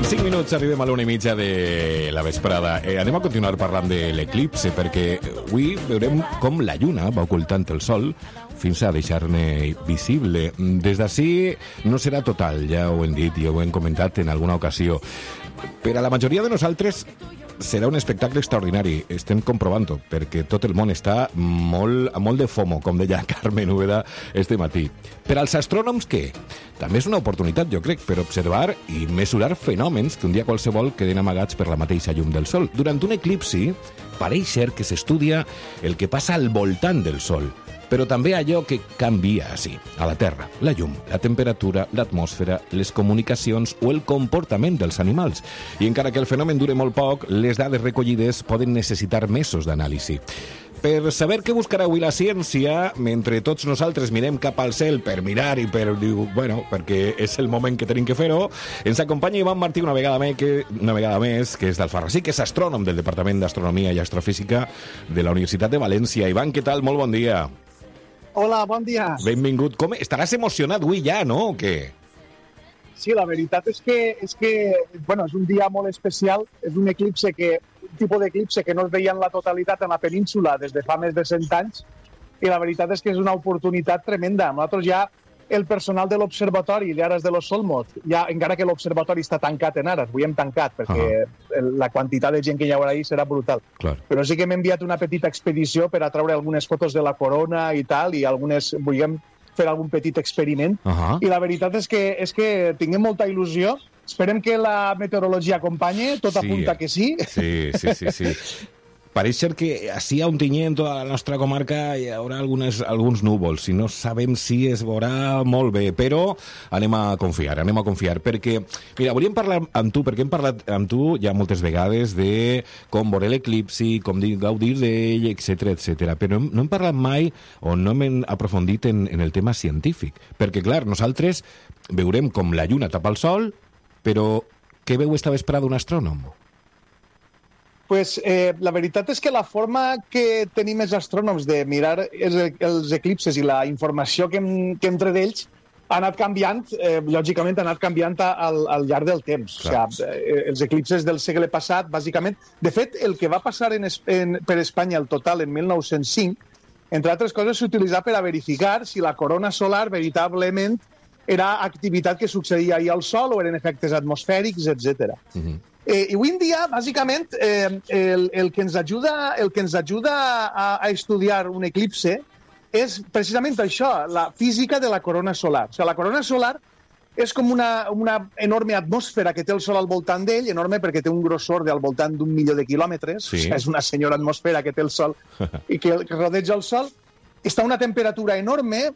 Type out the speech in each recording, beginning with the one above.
5 minuts arribem a l'1:30 de la vesprada. Anem a continuar parlant de l'eclipse, perquè avui veurem com la lluna va ocultant el sol fins a deixar-ne visible. Des d'ací no serà total, ja ho hem dit i ho hem comentat en alguna ocasió. Per a la majoria de nosaltres serà un espectacle extraordinari, estem comprovant-ho, perquè tot el món està amb molt de FOMO, com deia Carmen Úbeda este matí. Per als astrònoms, què? També és una oportunitat, jo crec, per observar i mesurar fenòmens que un dia qualsevol queden amagats per la mateixa llum del sol. Durant un eclipsi, pareix ser que s'estudia el que passa al voltant del sol, però també allò que canvia així, a la Terra, la llum, la temperatura, l'atmosfera, les comunicacions o el comportament dels animals. I encara que el fenomen dure molt poc, les dades recollides poden necessitar mesos d'anàlisi. Per saber què buscarà avui la ciència, mentre tots nosaltres mirem cap al cel per mirar i perquè és el moment que tenim que fer-ho, ens acompanya Ivan Martí una vegada més, que és d'Alfarrasí, que és astrònom del Departament d'Astronomia i Astrofísica de la Universitat de València. Ivan, què tal? Molt bon dia. Hola, bon dia. Benvingut. Estaràs emocionat avui ja, no? O què? Sí, la veritat és que és un dia molt especial. És un tipus d'eclipse que no es veia en la totalitat en la península des de fa més de 100 anys, i la veritat és que és una oportunitat tremenda. Nosaltres ja, el personal de l'Observatori de Aras de los Olmos, ja, encara que l'Observatori està tancat en Aras, avui hem tancat perquè la quantitat de gent que hi haurà ahir serà brutal. Clar. Però sí que hem enviat una petita expedició per a treure algunes fotos de la corona i tal, i volíem fer algun petit experiment. I la veritat és que tinguem molta il·lusió. Esperem que la meteorologia acompanye, tot apunta que sí. Sí. Pareix ser que així a Ontinyent, a la nostra comarca, hi haurà alguns núvols, i no sabem si es veurà molt bé, però anem a confiar, perquè, mira, volíem parlar amb tu, perquè hem parlat amb tu ja moltes vegades de com veure l'eclipsi, com gaudir d'ell, etc. Però no hem parlat mai, o no hem aprofundit en el tema científic, perquè, clar, nosaltres veurem com la lluna tapa el sol, però què veu esta vesprada un astrònom? Pues la veritat és que la forma que tenim els astrònoms de mirar els eclipses i la informació que entra d'ells ha anat canviant, lògicament ha anat canviant al llarg del temps. O sigui, els eclipses del segle passat, bàsicament... De fet, el que va passar per Espanya el total en 1905, entre altres coses, s'utilitzava per a verificar si la corona solar veritablement era activitat que succeïa ahir al Sol o eren efectes atmosfèrics, etc. I avui en dia, bàsicament, el que ens ajuda a estudiar un eclipse és precisament això, la física de la corona solar. O sigui, la corona solar és com una enorme atmosfera que té el Sol al voltant d'ell, enorme perquè té un grossor al voltant d'1.000.000 de quilòmetres, o sigui, és una senyora atmosfera que té el Sol i que rodeja el Sol, està a una temperatura enorme.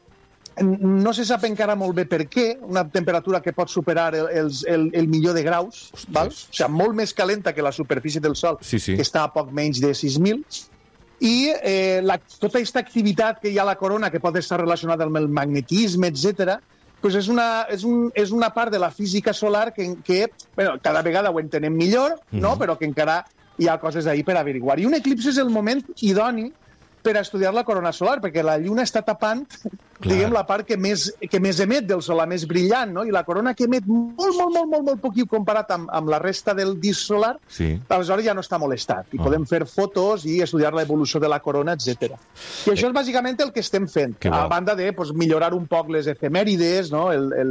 No se sap encara molt bé per què, una temperatura que pot superar el 1.000.000 de graus, val? O sigui, molt més calenta que la superfície del Sol, que està a poc menys de 6.000, i tota aquesta activitat que hi ha a la corona, que pot estar relacionada amb el magnetisme, etc., pues és una part de la física solar que cada vegada ho entenem millor, no? Però que encara hi ha coses ahí per averiguar. I un eclipse és el moment idoni per a estudiar la corona solar, perquè la lluna està tapant, diguem, la part que més emet del sol, la més brillant, no? I la corona que emet molt poquiu comparat amb la resta del disc solar, aleshores ja no està molestat. I podem fer fotos i estudiar l'evolució de la corona, etc. I això és bàsicament el que estem fent, a banda de millorar un poc les efemèrides, no?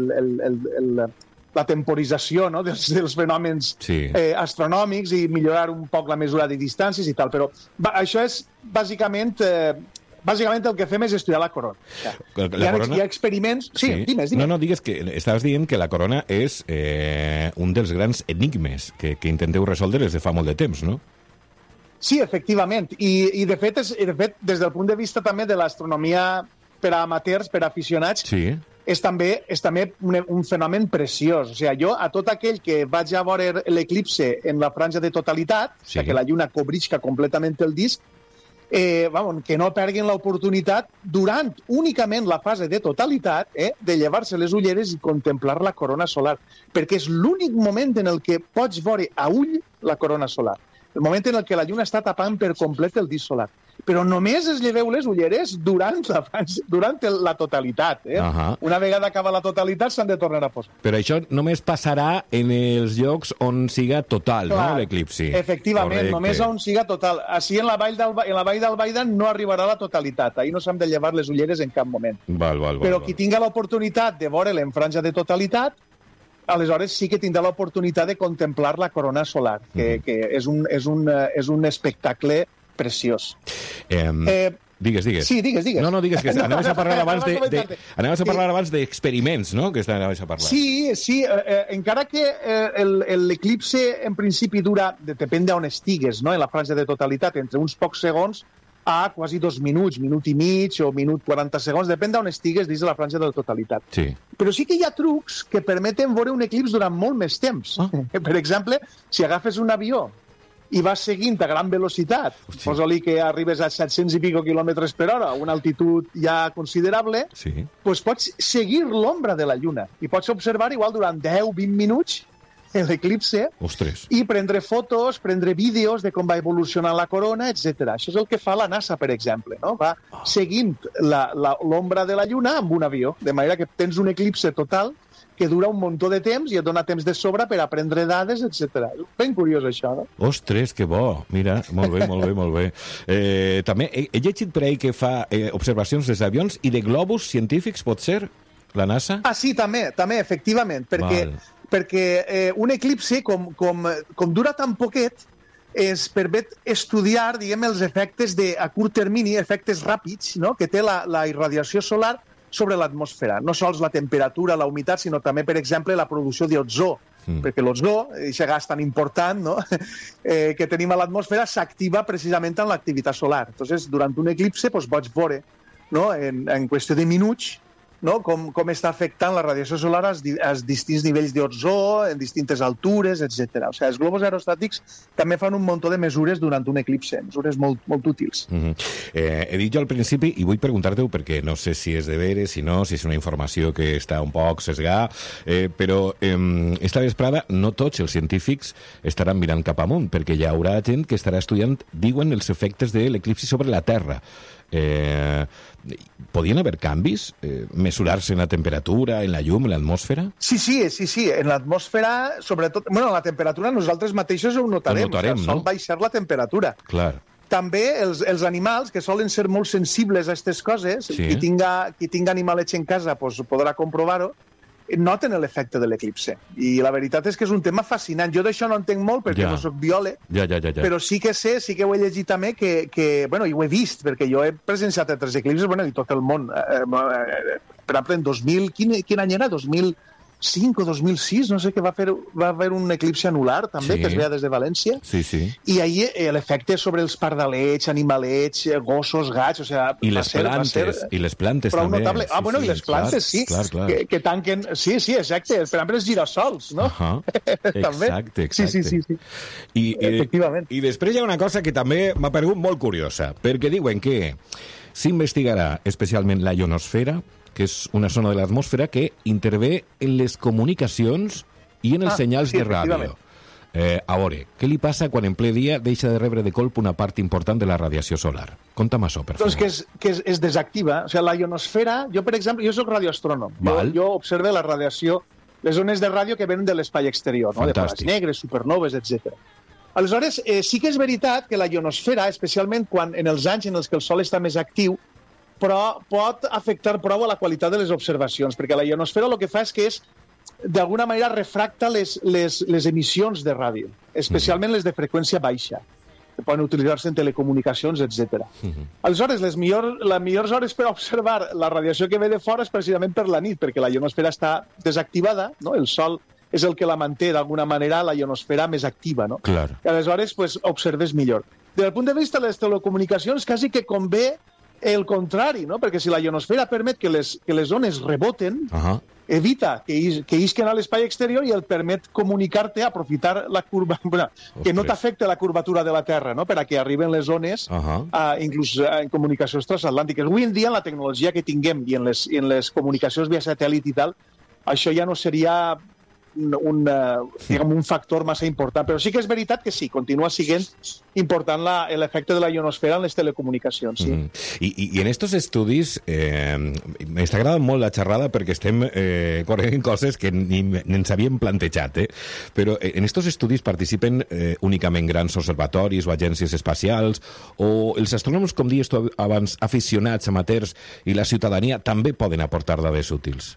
La temporització, no? dels fenòmens astronòmics i millorar un poc la mesura de distàncies i tal. Però això és bàsicament el que fem és estudiar la corona. Hi ha experiments... Sí, digues. No, digues que estaves dient que la corona és un dels grans enigmes que intenteu resoldre des de fa molt de temps, no? Sí, efectivament. I de fet, des del punt de vista també de l'astronomia per a amateurs, per a aficionats, és també un fenomen preciós. O sigui, jo, a tot aquell que vaig a veure l'eclipse en la franja de totalitat, que la lluna cobrisca completament el disc, que no perguin l'oportunitat durant únicament la fase de totalitat de llevar-se les ulleres i contemplar la corona solar, perquè és l'únic moment en el que pots veure a ull la corona solar, el moment en el que la lluna està tapant per complet el disc solar. però només es lleveu les ulleres durant la totalitat. Una vegada acaba la totalitat s'han de tornar a posar. Però això només passarà en els llocs on siga total, no, l'eclipsi? Efectivament, només on siga total. Així en la vall d'Albaida no arribarà a la totalitat. Ahir no s'han de llevar les ulleres en cap moment. Però qui tinga l'oportunitat de veure-la en franja de totalitat, aleshores sí que tindrà l'oportunitat de contemplar la corona solar, que és un espectacle preciós. Digues. Sí, digues. No, digues, que anaves a parlar abans d'experiments, no?, que anaves a parlar. Sí, encara que l'eclipse en principi dura, depèn d'on estigues, no?, en la franja de totalitat, entre uns pocs segons a quasi 2 minuts, minut i mig o minut 40 segons, depèn d'on estigues dins de la franja de la totalitat. Sí. Però sí que hi ha trucs que permeten veure un eclipse durant molt més temps. Per exemple, si agafes un avió i vas seguint a gran velocitat, posa-li que arribes a 700 i pico quilòmetres per hora, a una altitud ja considerable, doncs pots seguir l'ombra de la Lluna i pots observar igual durant 10-20 minuts l'eclipse i prendre fotos, prendre vídeos de com va evolucionar la corona, etc. Això és el que fa la NASA, per exemple, no? Va seguint l'ombra de la Lluna amb un avió, de manera que tens un eclipse total que dura un muntó de temps i et dona temps de sobre per aprendre dades, etc. Ben curiós, això, no? Ostres, que bo! Mira, molt bé. També he llegit per ahí que fa observacions des d'avions i de globus científics, pot ser, la NASA? Ah, sí, també, efectivament, perquè un eclipse, com dura tan poquet, es permet estudiar, diguem, els efectes a curt termini, efectes ràpids, no?, que té la irradiació solar sobre l'atmosfera. No sols la temperatura, la humitat, sinó també, per exemple, la producció d'ozó, perquè l'ozó, aquest gas tan important, no?, que tenim a l'atmosfera, s'activa precisament en l'activitat solar. Entonces, durant un eclipse pots veure, no?, en qüestió de minuts, no?, com està afectant la radiació solar als distints nivells d'ozó, en distintes altures, etc. O sigui, els globus aerostàtics també fan un muntó de mesures durant un eclipse, mesures molt útils. He dit jo al principi, i vull preguntar-te-ho perquè no sé si és de veres, si no, si és una informació que està un poc sesgada, però esta vesprada no tots els científics estaran mirant cap amunt, perquè hi haurà gent que estarà estudiant, diuen, els efectes de l'eclipsi sobre la Terra. Podien haver canvis? Mesurar-se en la temperatura, en la llum, en l'atmosfera? Sí. En l'atmosfera, sobretot... Bueno, en la temperatura nosaltres mateixos ho notarem. No? Sol baixar la temperatura. Clar. També els animals, que solen ser molt sensibles a aquestes coses, qui tinga animalets en casa podrà comprovar-ho, noten l'efecte de l'eclipse. I la veritat és que és un tema fascinant. Jo d'això no entenc molt perquè no soc biòleg, però sí que sé, sí que ho he llegit també, bueno, i ho he vist, perquè jo he presenciat altres eclipses, bueno, i tot el món. Per exemple, en 2000, quin any era? 2005 o 2006, no sé, que va haver un eclipse anular, també, que es veia des de València. Sí. I ahir l'efecte sobre els pardalets, animalets, gossos, gats, o sigui... I les plantes també. Notable. Bueno, i les plantes, sí. Clar. Que tanquen... Sí, exacte. Per exemple, els girassols, no? Exacte. Sí. Efectivament. I després hi ha una cosa que també m'ha paregut molt curiosa, perquè diuen que s'investigarà especialment la ionosfera, que és una zona de l'atmosfera que intervé en les comunicacions i en els senyals de ràdio. A veure, què li passa quan en ple dia deixa de rebre de colp una part important de la radiació solar? Conta'm això, per favor. Doncs que es desactiva. O sigui, la ionosfera... Jo, per exemple, jo soc radioastrònom. Jo observo la radiació, les ones de ràdio que venen de l'espai exterior, no? De planes negres, supernoves, etc. Aleshores, sí que és veritat que la ionosfera, especialment en els anys en els que el Sol està més actiu, però pot afectar prou a la qualitat de les observacions, perquè la ionosfera el que fa és que d'alguna manera refracta les emissions de ràdio, especialment les de freqüència baixa, que poden utilitzar-se en telecomunicacions, etc. Aleshores, les millors hores per observar la radiació que ve de fora és precisament per la nit, perquè la ionosfera està desactivada, no? El Sol és el que la manté d'alguna manera la ionosfera més activa, no? Clar. I aleshores observes millor. Des del punt de vista de les telecomunicacions, quasi que convé el contrari, no? Perquè si la ionosfera permet que les ones reboten, evita que isquen a l'espai exterior i el permet comunicar-te, aprofitar la curva... que no t'afecte la curvatura de la Terra, no? Per a que arriben les ones inclús en comunicacions transatlàntiques. Avui en dia, la tecnologia que tinguem i en les comunicacions via satèl·lit i tal, això ja no seria un factor massa important. Però sí que és veritat que sí, continua sent important l'efecte de la ionosfera en les telecomunicacions. Sí. I en estos estudis m'està agradant molt la xerrada perquè estem corregint coses que ni ens havíem plantejat, però en estos estudis participen únicament grans observatoris o agències espacials, o els astrònoms, com dius tu abans, aficionats, amateurs i la ciutadania també poden aportar dades útils?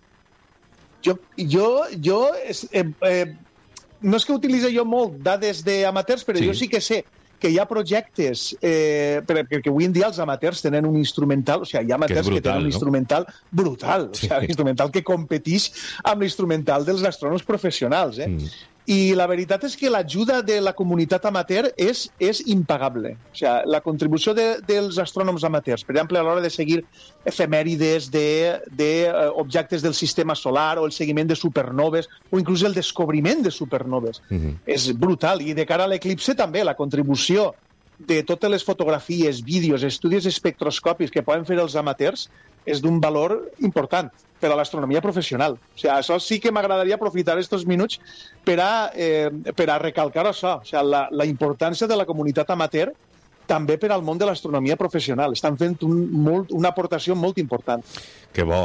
No és que utilitzi jo molt dades d'amateurs, però jo sí que sé que hi ha projectes, perquè avui en dia els amateurs tenen un instrumental, o sigui, hi ha amateurs que tenen un instrumental brutal, o sigui, l'instrumental que competeix amb l'instrumental dels astrònoms professionals, I la veritat és que l'ajuda de la comunitat amateur és impagable. O sigui, la contribució dels astrònoms amateurs, per exemple, a l'hora de seguir efemèrides d'objectes del sistema solar o el seguiment de supernoves o inclús el descobriment de supernoves, és brutal. I de cara a l'eclipse també, la contribució de totes les fotografies, vídeos, estudis espectroscòpics que poden fer els amateurs és d'un valor important per a l'astronomia professional. O sigui, això sí que m'agradaria aprofitar aquests minuts per a recalcar això, o sigui, la importància de la comunitat amateur també per al món de l'astronomia professional. Estan fent una aportació molt important. Que bo.